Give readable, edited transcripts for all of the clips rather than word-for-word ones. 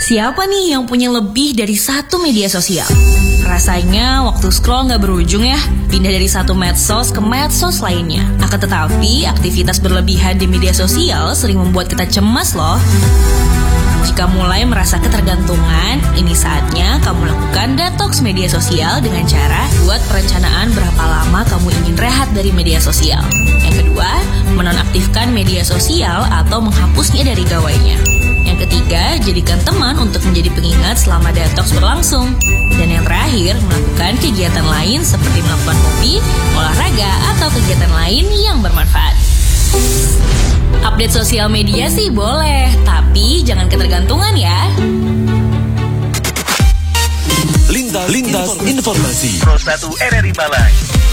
Siapa nih yang punya lebih dari satu media sosial? Rasanya waktu scroll nggak berujung ya, pindah dari satu medsos ke medsos lainnya. Akan tetapi, aktivitas berlebihan di media sosial sering membuat kita cemas loh. Jika mulai merasa ketergantungan, ini saatnya kamu lakukan detox media sosial dengan cara buat perencanaan berapa lama kamu ingin rehat dari media sosial. Yang kedua, menonaktifkan media sosial atau menghapusnya dari gawainya. Yang ketiga, jadikan teman untuk menjadi pengingat selama detox berlangsung. Dan yang terakhir, melakukan kegiatan lain seperti melakukan hobi, olahraga, atau kegiatan lain yang bermanfaat. Update sosial media sih boleh, tapi jangan ketergantungan ya. Lintas informasi. Pro 1 RRI Malang.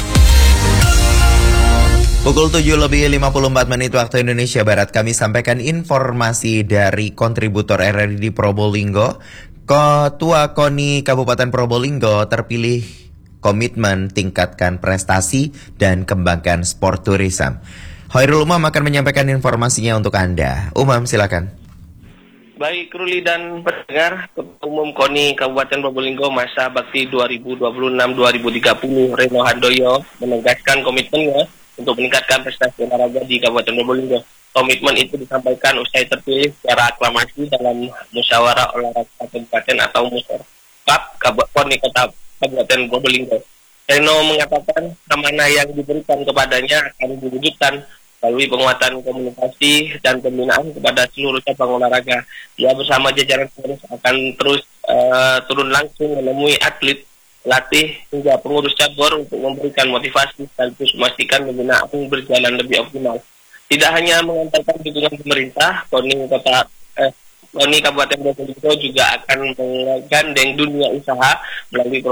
Pukul 7:54 waktu Indonesia Barat, kami sampaikan informasi dari kontributor RRI di Probolinggo. Ketua KONI Kabupaten Probolinggo terpilih komitmen tingkatkan prestasi dan kembangkan sport tourism. Hoirul Umam akan menyampaikan informasinya untuk Anda. Umam, silakan. Baik, Ruli dan pendengar, Ketua Umum KONI Kabupaten Probolinggo masa bakti 2026-2030, Reno Handoyo, menegaskan komitmennya untuk meningkatkan prestasi olahraga di Kabupaten Probolinggo. Komitmen itu disampaikan usai terpilih secara aklamasi dalam musyawarah olahraga kabupaten atau musyawarah KONI Kota Kabupaten Probolinggo. Reno mengatakan amanah yang diberikan kepadanya akan diwujudkan melalui penguatan komunikasi dan pembinaan kepada seluruh cabang olahraga. Dia bersama jajaran pengurus akan terus turun langsung menemui atlet, pelatih, hingga pengurus cabur untuk memberikan motivasi sekaligus memastikan pembinaan berjalan lebih optimal. Tidak hanya mengantarkan dukungan pemerintah, KONI Kabupaten Probolinggo juga akan menggandeng dunia usaha melalui